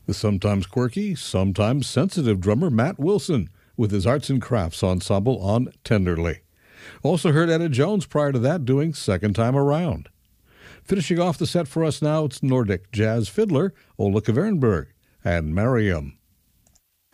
The sometimes quirky, sometimes sensitive drummer Matt Wilson with his arts and crafts ensemble on Tenderly. Also heard Etta Jones prior to that doing Second Time Around. Finishing off the set for us now, it's Nordic jazz fiddler Ola Kverenberg and Mariam.